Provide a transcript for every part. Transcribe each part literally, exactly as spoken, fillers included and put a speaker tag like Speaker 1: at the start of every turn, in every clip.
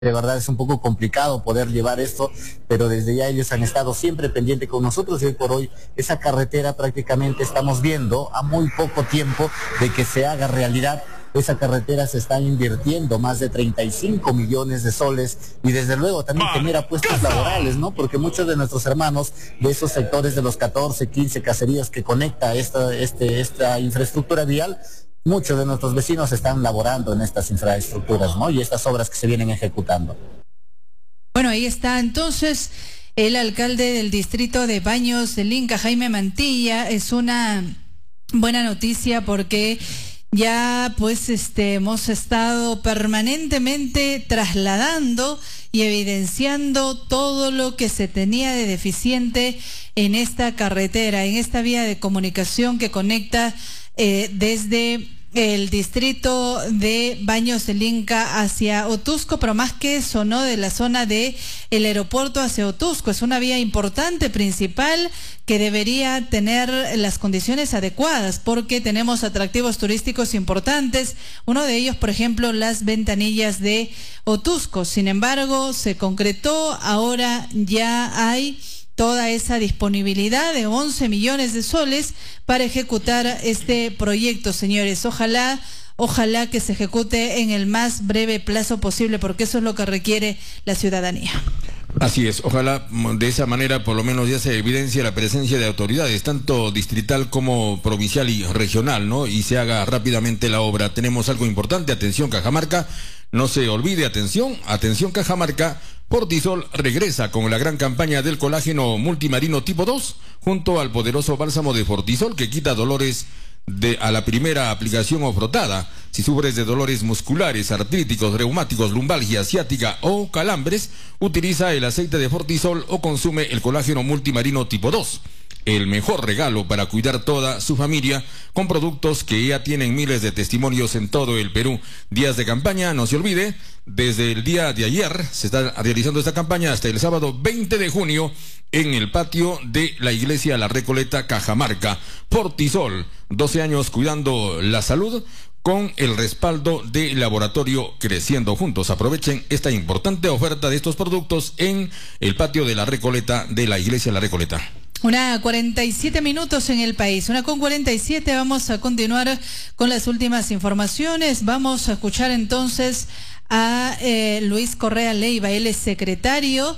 Speaker 1: De verdad es un poco complicado poder llevar esto, pero desde ya ellos han estado siempre pendientes con nosotros y hoy por hoy esa carretera prácticamente estamos viendo a muy poco tiempo de que se haga realidad. Esa carretera se está invirtiendo más de treinta y cinco millones de soles y desde luego también genera puestos laborales, ¿no? Porque muchos de nuestros hermanos de esos sectores de los catorce, quince caseríos que conecta esta, este, esta infraestructura vial, muchos de nuestros vecinos están laborando en estas infraestructuras, ¿no? Y estas obras que se vienen ejecutando.
Speaker 2: Bueno, ahí está entonces el alcalde del distrito de Baños del Inca, Jaime Mantilla. Es una buena noticia porque ya pues este hemos estado permanentemente trasladando y evidenciando todo lo que se tenía de deficiente en esta carretera, en esta vía de comunicación que conecta Eh, desde el distrito de Baños del Inca hacia Otusco, pero más que eso, ¿no? De la zona de el aeropuerto hacia Otusco. Es una vía importante, principal, que debería tener las condiciones adecuadas, porque tenemos atractivos turísticos importantes. Uno de ellos, por ejemplo, las ventanillas de Otusco. Sin embargo, se concretó, ahora ya hay toda esa disponibilidad de once millones de soles para ejecutar este proyecto, señores. Ojalá, ojalá que se ejecute en el más breve plazo posible, porque eso es lo que requiere la ciudadanía.
Speaker 3: Así es, ojalá de esa manera por lo menos ya se evidencie la presencia de autoridades, tanto distrital como provincial y regional, ¿no? Y se haga rápidamente la obra. Tenemos algo importante, atención Cajamarca, no se olvide, atención, atención Cajamarca, Fortisol regresa con la gran campaña del colágeno multimarino tipo dos, junto al poderoso bálsamo de Fortisol que quita dolores de a la primera aplicación o frotada. Si sufres de dolores musculares, artríticos, reumáticos, lumbalgia asiática o calambres, utiliza el aceite de Fortisol o consume el colágeno multimarino tipo dos. El mejor regalo para cuidar toda su familia con productos que ya tienen miles de testimonios en todo el Perú. Días de campaña, no se olvide, desde el día de ayer se está realizando esta campaña hasta el sábado veinte de junio en el patio de la iglesia La Recoleta, Cajamarca. Fortisol, doce años cuidando la salud con el respaldo de Laboratorio Creciendo Juntos. Aprovechen esta importante oferta de estos productos en el patio de La Recoleta de la iglesia La Recoleta.
Speaker 2: Una cuarenta y siete minutos en el país, una con cuarenta y siete, vamos a continuar con las últimas informaciones. Vamos a escuchar entonces a eh, Luis Correa Leiva, él es secretario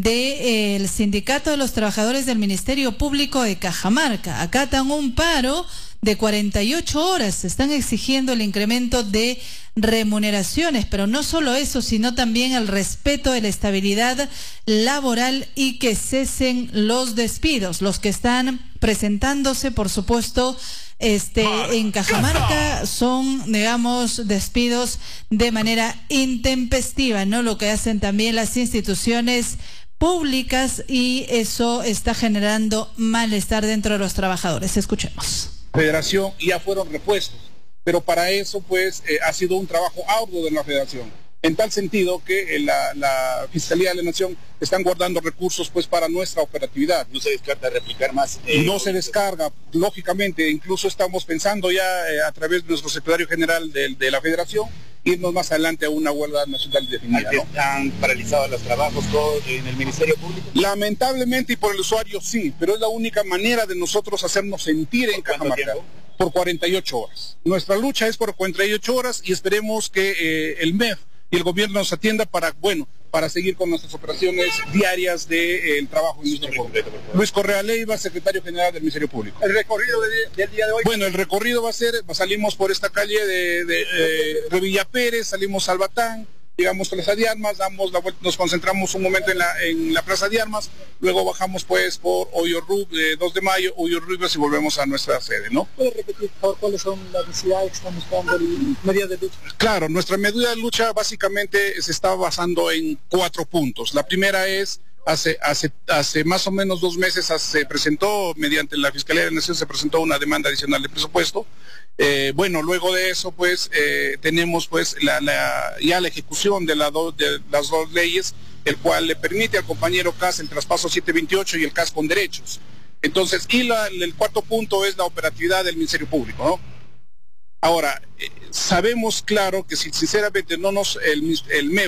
Speaker 2: del Sindicato de los Trabajadores del Ministerio Público de Cajamarca. Acatan un paro de cuarenta y ocho horas, están exigiendo el incremento de remuneraciones, pero no solo eso, sino también el respeto de la estabilidad laboral y que cesen los despidos. Los que están presentándose, por supuesto, este en Cajamarca son, digamos, despidos de manera intempestiva, ¿no? Lo que hacen también las instituciones públicas y eso está generando malestar dentro de los trabajadores. Escuchemos.
Speaker 4: Federación ya fueron repuestos, pero para eso pues eh, ha sido un trabajo arduo de la Federación, en tal sentido que eh, la, la Fiscalía de la Nación están guardando recursos pues para nuestra operatividad.
Speaker 5: No se descarta replicar más. Eh,
Speaker 4: no se descarga, lógicamente, incluso estamos pensando ya eh, a través de nuestro secretario general de, de la Federación, irnos más adelante a una huelga nacional definida, ¿no?
Speaker 5: ¿Han paralizado los trabajos todos en el Ministerio Público?
Speaker 4: Lamentablemente y por el usuario sí, pero es la única manera de nosotros hacernos sentir en Cajamarca. Por cuarenta y ocho horas. Nuestra lucha es por cuarenta y ocho horas y esperemos que eh, el M E F y el gobierno nos atienda para, bueno, para seguir con nuestras operaciones diarias de, eh, el trabajo en nuestro pueblo. Luis Correa Leiva, secretario general del Ministerio Público.
Speaker 5: ¿El recorrido de, del día de hoy?
Speaker 4: Bueno, el recorrido va a ser, salimos por esta calle de, de, eh, de Villa Pérez, salimos a Albatán, llegamos a Plaza de Armas, damos la vuelta, nos concentramos un momento en la, en la Plaza de Armas, luego bajamos pues por Hoyo Rub, eh, dos de mayo, Hoyo Rubio y volvemos a nuestra sede, ¿no?
Speaker 6: ¿Puede repetir, por favor, cuáles son las necesidades que están buscando y medidas de lucha?
Speaker 4: Claro, nuestra medida de lucha básicamente se está basando en cuatro puntos. La primera es, hace, hace, hace más o menos dos meses se presentó, mediante la Fiscalía de la Nación, se presentó una demanda adicional de presupuesto. Eh, bueno, luego de eso, pues, eh, tenemos pues la, la, ya la ejecución de, la do, de las dos leyes, el cual le permite al compañero C A S el traspaso setecientos veintiocho y el C A S con derechos. Entonces, y la, el cuarto punto es la operatividad del Ministerio Público, ¿no? Ahora, eh, sabemos claro que si sinceramente no nos, el, el M E F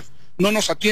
Speaker 4: no nos atienden.